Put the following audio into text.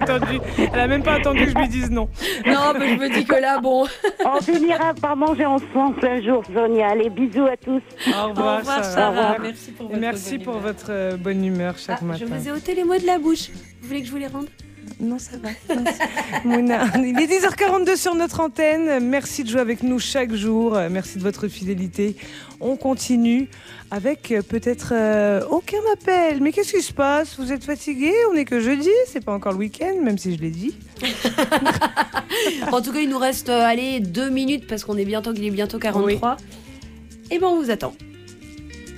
attendu. Elle a même pas attendu que je lui dise non. Non, mais je me dis que là, bon. On finira par manger ensemble un jour, Sonia. Allez, bisous à tous. Au revoir, Sarah. Merci pour votre Merci bonne pour humeur. votre bonne humeur chaque matin. Je vous ai ôté les mots de la bouche. Vous voulez que je vous les rende? Non, ça va. Mouna, il est 10h42 sur notre antenne. Merci de jouer avec nous chaque jour. Merci de votre fidélité. On continue avec peut-être aucun appel. Mais qu'est-ce qui se passe? Vous êtes fatigués? On n'est que jeudi, c'est pas encore le week-end, même si je l'ai dit. En tout cas, il nous reste 2 minutes parce qu'il est bientôt 43. Et ben on vous attend.